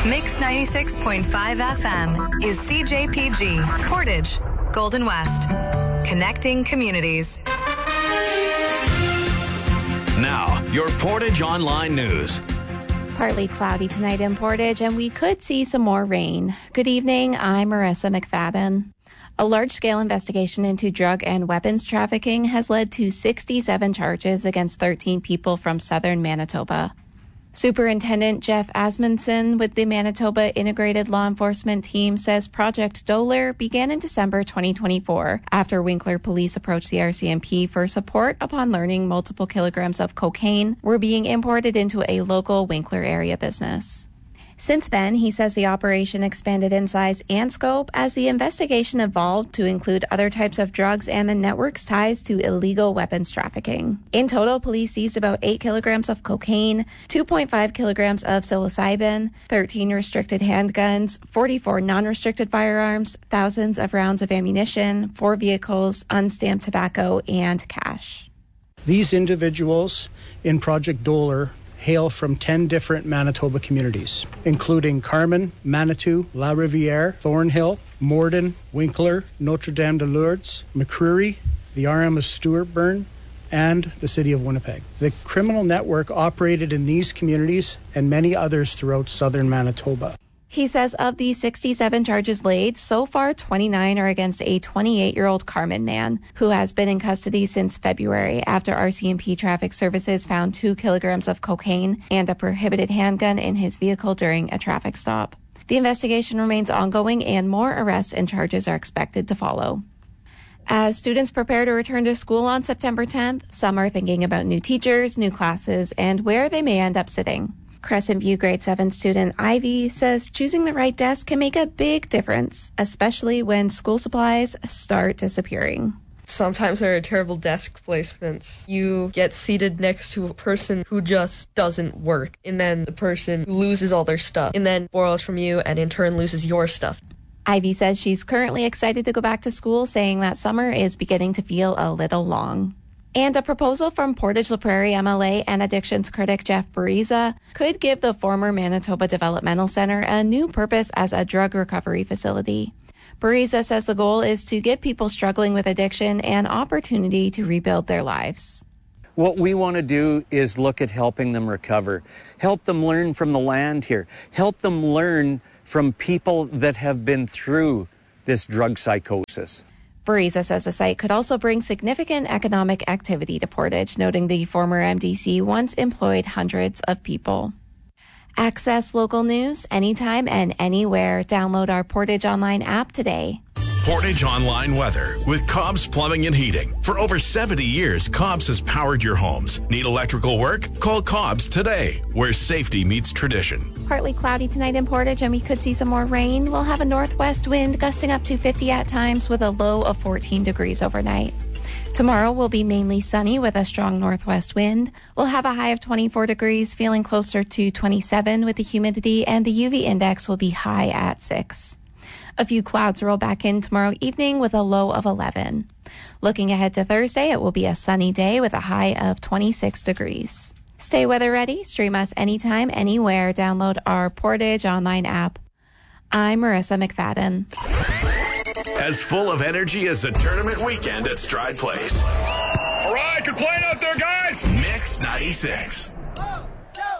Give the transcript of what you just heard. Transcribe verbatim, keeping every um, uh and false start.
Mix ninety-six point five F M is C J P G, Portage, Golden West. Connecting communities. Now, your Portage Online News. Partly cloudy tonight in Portage, and we could see some more rain. Good evening, I'm Marissa McFadden. A large-scale investigation into drug and weapons trafficking has led to sixty-seven charges against thirteen people from southern Manitoba. Superintendent Jeff Asmundson with the Manitoba Integrated Law Enforcement Team says Project Doler began in December twenty twenty-four after Winkler police approached the R C M P for support upon learning multiple kilograms of cocaine were being imported into a local Winkler area business. Since then, he says the operation expanded in size and scope as the investigation evolved to include other types of drugs and the network's ties to illegal weapons trafficking. In total, police seized about eight kilograms of cocaine, two point five kilograms of psilocybin, thirteen restricted handguns, forty-four non-restricted firearms, thousands of rounds of ammunition, four vehicles, unstamped tobacco, and cash. These individuals in Project Doler hail from ten different Manitoba communities, including Carman, Manitou, La Riviere, Thornhill, Morden, Winkler, Notre Dame de Lourdes, McCreary, the R M of Stewartburn, and the City of Winnipeg. The criminal network operated in these communities and many others throughout southern Manitoba. He says of the sixty-seven charges laid, so far twenty-nine are against a twenty-eight-year-old Carman man who has been in custody since February after R C M P Traffic Services found two kilograms of cocaine and a prohibited handgun in his vehicle during a traffic stop. The investigation remains ongoing and more arrests and charges are expected to follow. As students prepare to return to school on September tenth, some are thinking about new teachers, new classes, and where they may end up sitting. Crescent View grade seven student Ivy says choosing the right desk can make a big difference, especially when school supplies start disappearing. Sometimes there are terrible desk placements. You get seated next to a person who just doesn't work, and then the person loses all their stuff, and then borrows from you and in turn loses your stuff. Ivy says she's currently excited to go back to school, saying that summer is beginning to feel a little long. And a proposal from Portage La Prairie M L A and addictions critic Jeff Bariza could give the former Manitoba Developmental Center a new purpose as a drug recovery facility. Bariza says the goal is to give people struggling with addiction an opportunity to rebuild their lives. What we want to do is look at helping them recover, help them learn from the land here, help them learn from people that have been through this drug psychosis. Bariza says the site could also bring significant economic activity to Portage, noting the former M D C once employed hundreds of people. Access local news anytime and anywhere. Download our Portage Online app today. Portage Online weather with Cobb's Plumbing and Heating. For over seventy years, Cobb's has powered your homes. Need electrical work? Call Cobb's today, where safety meets tradition. Partly cloudy tonight in Portage, and we could see some more rain. We'll have a northwest wind gusting up to fifty at times with a low of fourteen degrees overnight. Tomorrow will be mainly sunny with a strong northwest wind. We'll have a high of twenty-four degrees, feeling closer to twenty-seven with the humidity, and the U V index will be high at six. A few clouds roll back in tomorrow evening with a low of eleven. Looking ahead to Thursday, it will be a sunny day with a high of twenty-six degrees. Stay weather ready. Stream us anytime, anywhere. Download our Portage Online app. I'm Marissa McFadden. As full of energy as a tournament weekend at Stride Place. All right, good playing out there, guys. Mix ninety-six.